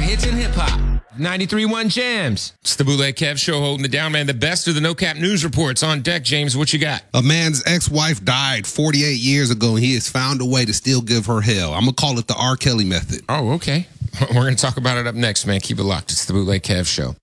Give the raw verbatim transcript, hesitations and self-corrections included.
hits and hip hop. ninety-three point one Jams. It's the Bootleg Kev Show holding it down, man. The best of the No Cap news reports on deck. James, what you got? A man's ex-wife died forty-eight years ago, and he has found a way to still give her hell. I'm going to call it the R. Kelly method. Oh, okay. We're going to talk about it up next, man. Keep it locked. It's the Bootleg Kev Show.